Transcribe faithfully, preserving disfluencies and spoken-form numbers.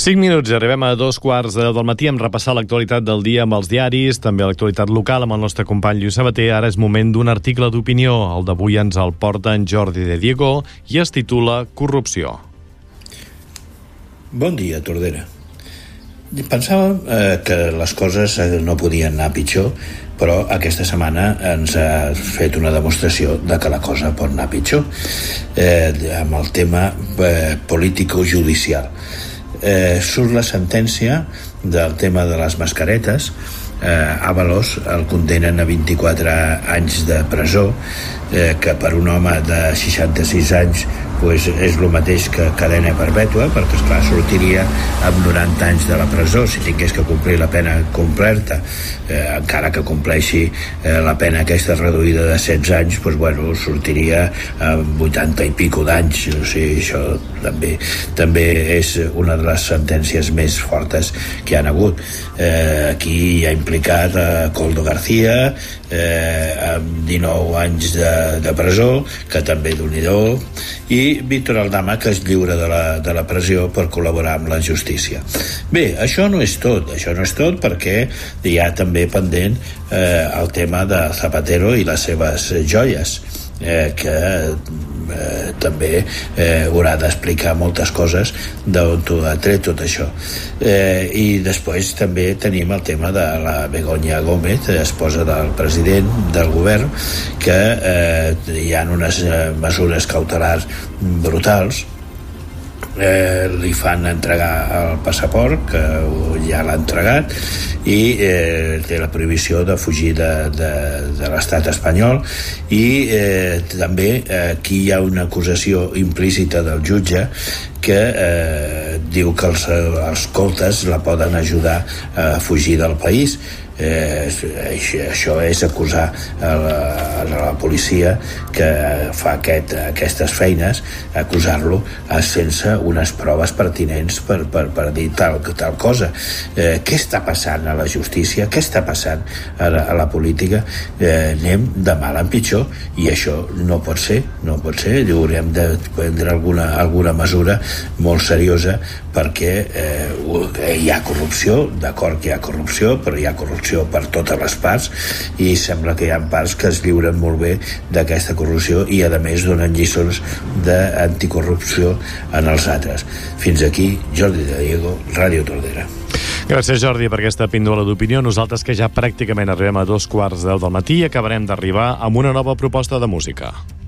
cinc minuts, arribem a dos quarts de deu del matí. Hem repassat l'actualitat del dia amb els diaris, també l'actualitat local amb el nostre company Lluís Sabater. Ara és moment d'un article d'opinió. El d'avui ens el porta en Jordi de Diego i es titula Corrupció. Bon dia, Tordera. Pensàvem eh, que les coses no podien anar pitjor, però aquesta setmana ens ha fet una demostració de que la cosa pot anar pitjor, eh, amb el tema eh, político-judicial. Eh, surt la sentència del tema de les mascaretes. eh, Ábalos el condenen a vint-i-quatre anys de presó, eh, que per un home de seixanta-sis anys pues, és el mateix que cadena perpètua, perquè esclar sortiria amb noranta anys de la presó si tingués que complir la pena completa, eh, encara que compleixi eh, la pena aquesta reduïda de setze anys, pues, bueno, sortiria amb vuitanta i pico d'anys. O sigui, això també també és una de les sentències més fortes que hi han hagut. Eh, aquí hi ha implicat a Koldo García, eh, amb dinou anys de, de presó, que també d'un-i-do, i Víctor Aldama, que es lliura de la, de la pressió per col·laborar amb la justícia. Bé, això no és tot, això no és tot perquè hi ha també pendent eh, el tema de Zapatero i les seves joies, eh, que eh, també eh, haurà d'explicar moltes coses d'on t'ho ha tret tot això. Eh, I després també tenim el tema de la Begoña Gómez, esposa del president del govern, que eh, hi ha unes eh, mesures cautelars brutals. Eh, li fan entregar el passaport, que ja l'ha entregat, i eh, té la prohibició de fugir de, de, de l'estat espanyol. I eh, també eh, aquí hi ha una acusació implícita del jutge que eh, diu que els, els coltes la poden ajudar a fugir del país. Eh, això és acusar a la, a la policia que fa aquest, aquestes feines, acusar-lo sense unes proves pertinents per, per, per dir tal, tal cosa. Eh, què està passant a la justícia? Què està passant a la, a la política? Eh, anem de mal en pitjor, i això no pot ser, no pot ser. Haurem de prendre alguna, alguna mesura molt seriosa, perquè eh, hi ha corrupció, d'acord que hi ha corrupció, però hi ha corrupció per totes les parts, i sembla que hi ha parts que es lliuren molt bé d'aquesta corrupció i a més donen lliçons d'anticorrupció en els altres. Fins aquí, Jordi de Diego, Ràdio Tordera. Gràcies, Jordi, per aquesta píndola d'opinió. Nosaltres, que ja pràcticament arribem a dos quarts de deu del matí, acabarem d'arribar amb una nova proposta de música.